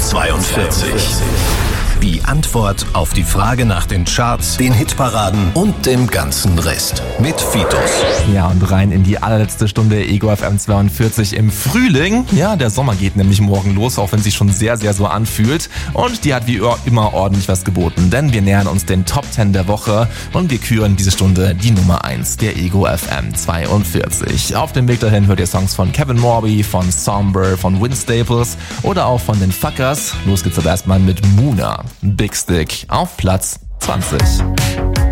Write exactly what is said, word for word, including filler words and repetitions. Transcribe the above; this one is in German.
zweiundvierzig. Die Antwort auf die Frage nach den Charts, den Hitparaden und dem ganzen Rest mit Fitus. Ja, und rein in die allerletzte Stunde Ego F M zweiundvierzig im Frühling. Ja, der Sommer geht nämlich morgen los, auch wenn sich schon sehr, sehr so anfühlt. Und die hat wie immer ordentlich was geboten, denn wir nähern uns den Top zehn der Woche und wir küren diese Stunde die Nummer eins der Ego F M zweiundvierzig. Auf dem Weg dahin hört ihr Songs von Kevin Morby, von Somber, von Vince Staples oder auch von den Fuckers. Los geht's aber erstmal mit Muna. Big Stick auf Platz zwanzig.